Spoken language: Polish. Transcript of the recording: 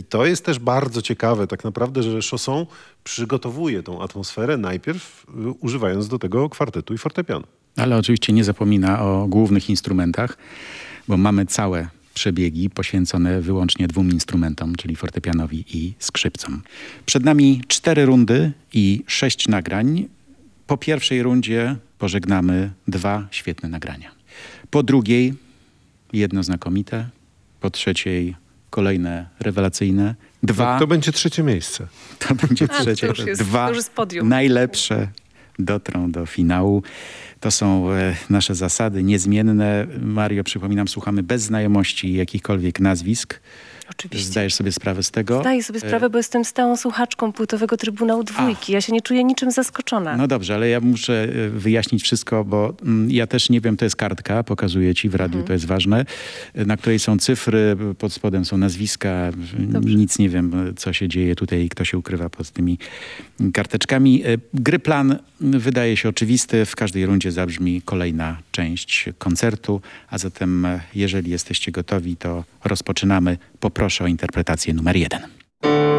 to jest też bardzo ciekawe tak naprawdę, że Chausson przygotowuje tą atmosferę najpierw używając do tego kwartetu i fortepianu. Ale oczywiście nie zapomina o głównych instrumentach, bo mamy całe przebiegi poświęcone wyłącznie 2 instrumentom, czyli fortepianowi i skrzypcom. Przed nami 4 rundy i 6 nagrań. Po pierwszej rundzie pożegnamy 2 świetne nagrania. Po drugiej 1 znakomite, po trzeciej kolejne rewelacyjne. 2. To będzie 3. miejsce. To będzie trzecie. To już jest 2 podium. najlepsze dotrą do finału. To są nasze zasady niezmienne. Mario, przypominam, słuchamy bez znajomości jakichkolwiek nazwisk. Oczywiście. Zdajesz sobie sprawę z tego? Zdaję sobie sprawę, bo jestem stałą słuchaczką płytowego Trybunału Dwójki. Ja się nie czuję niczym zaskoczona. No dobrze, ale ja muszę wyjaśnić wszystko, bo ja też nie wiem, to jest kartka, pokazuję ci w radiu, to jest ważne, na której są cyfry, pod spodem są nazwiska. Dobrze. Nic nie wiem, co się dzieje tutaj i kto się ukrywa pod tymi karteczkami. Gry plan wydaje się oczywisty. W każdej rundzie zabrzmi kolejna część koncertu, a zatem jeżeli jesteście gotowi, to rozpoczynamy. Poproszę o interpretację numer 1.